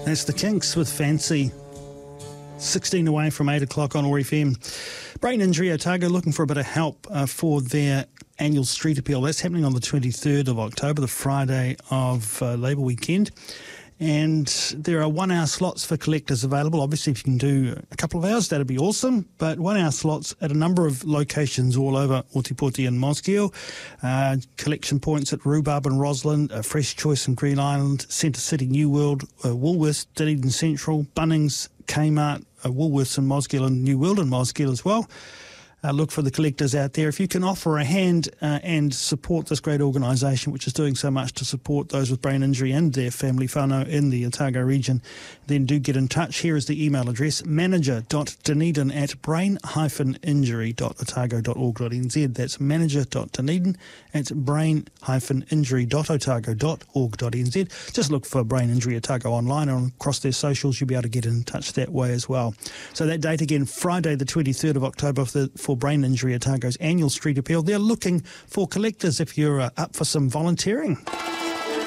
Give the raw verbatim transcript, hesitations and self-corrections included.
That's the Kinks with Fancy. sixteen away from eight o'clock on O R F M. Brain Injury Otago looking for a bit of help uh, for their annual street appeal. That's happening on the twenty-third of October, the Friday of uh, Labour weekend. And there are one-hour slots for collectors available. Obviously, if you can do a couple of hours, that'd be awesome. But one-hour slots at a number of locations all over Otipoti and Mosgiel. Uh, collection points at Rhubarb and Roslyn, uh, Fresh Choice in Green Island, Centre City, New World, uh, Woolworths, Dunedin Central, Bunnings, Kmart, uh, Woolworths and Mosgiel, and New World and Mosgiel as well. Uh, look for the collectors out there. If you can offer a hand uh, and support this great organisation, which is doing so much to support those with brain injury and their family whānau in the Otago region, then do get in touch. Here is the email address, manager.dunedin at brain dash injury dot otago dot org dot n z. That's manager.dunedin at brain dash injury dot otago dot org dot n z. Just look for Brain Injury Otago online and across their socials. You'll be able to get in touch that way as well. So that date again, Friday the twenty-third of October for, the, for Brain Injury Otago's annual street appeal. They're looking for collectors if you're uh, up for some volunteering.